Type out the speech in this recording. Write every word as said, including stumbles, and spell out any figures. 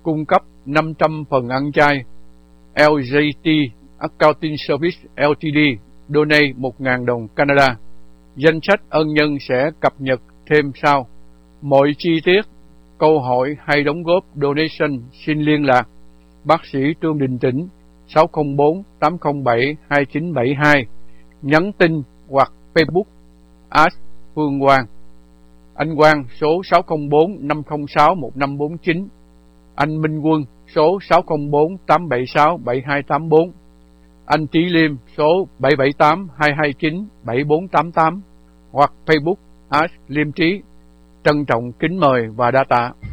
cung cấp năm trăm phần ăn chay. lờ giê tê Accounting Service Ltd donate một nghìn đồng Canada. Danh sách ân nhân sẽ cập nhật thêm sau. Mọi chi tiết, câu hỏi hay đóng góp donation xin liên lạc bác sĩ Trương Đình Tĩnh sáu không bốn tám không bảy hai chín bảy hai, nhắn tin hoặc Facebook at Phương Quang. Anh Quang số sáu không bốn năm không sáu một năm bốn chín, anh Minh Quân số sáu không bốn tám bảy sáu bảy hai tám bốn, anh Trí Liêm số bảy bảy tám hai hai chín bảy bốn tám tám hoặc Facebook at Liêm Trí. Trân trọng kính mời và đa tạ.